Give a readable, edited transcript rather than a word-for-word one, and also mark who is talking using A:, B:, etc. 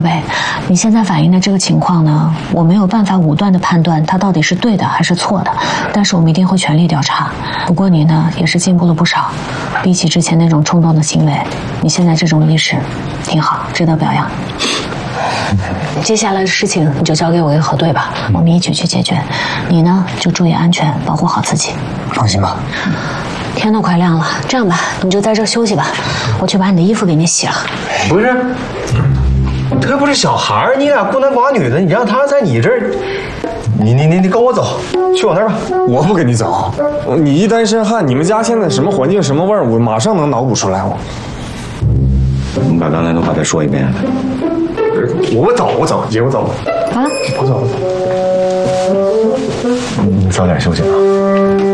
A: 喂，你现在反映的这个情况呢，我没有办法武断的判断它到底是对的还是错的，但是我们一定会全力调查。不过你呢，也是进步了不少，比起之前那种冲动的行为，你现在这种意识挺好，值得表扬。接下来的事情你就交给我跟核对吧，我们一起去解决。你呢，就注意安全，保护好自己。
B: 放心吧。
A: 天都快亮了，这样吧，你就在这休息吧，我去把你的衣服给你洗了。
B: 不是。他又不是小孩儿，你俩孤男寡女的，你让他在你这儿，你跟我走，去我那儿吧。
C: 我不跟你走，你一单身汉，你们家现在什么环境什么味儿，我马上能脑补出来。
D: 你把刚才的话再说一遍。
B: 我走，姐，我走。
A: 啊，
B: 我走。你早点休息吧。